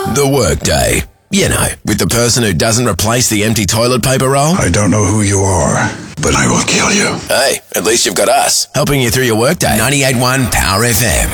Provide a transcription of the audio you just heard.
The Workday. You know, with the person who doesn't replace the empty toilet paper roll. I don't know who you are, but I will kill you. Hey, at least you've got us, helping you through your workday. 98.1 Power FM.